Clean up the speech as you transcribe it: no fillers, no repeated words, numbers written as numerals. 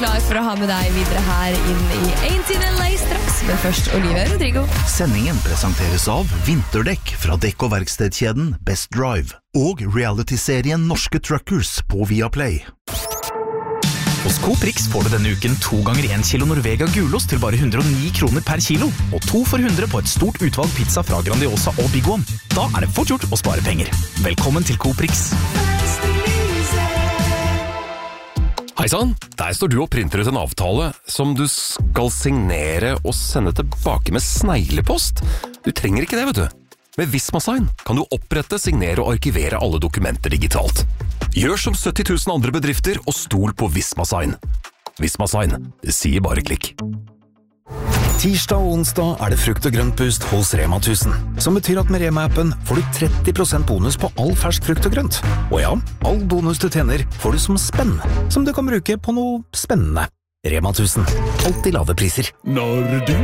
Klar for å ha med deg videre her inn i Ain't in LA straks, men først Olivia Rodrigo. Sendingen presenteres av Vinterdekk fra dekk- og verkstedkjeden Best Drive og reality-serien Norske Truckers på Viaplay. Hos Coop Rix får du denne uken 2 ganger 1 kilo Norvega gulost til bare 109 kroner per kilo, og 2 for 100 på et stort utvalg pizza fra Grandiosa og Big One. Da er det fort gjort å spare penger. Velkommen til Coop Rix. Heisann, der står du og printer ut en avtale som du skal signere og sende tilbake med sneglepost. Du trenger ikke det, vet du. Med Visma-sign kan du opprette, signere og arkivere alle dokumenter digitalt. Gjør som 70 000 andre bedrifter og stol på Visma-sign. Visma-sign, det sier bare klikk. Tirsdag og onsdag er det frukt og grønt boost hos Rema 1000, som betyr at med Rema-appen får du 30% bonus på all fersk frukt og grønt. Og ja, all bonus du tjener får du som spenn, som du kan bruke på noe spennende. Rema 1000, alltid lave priser. Når du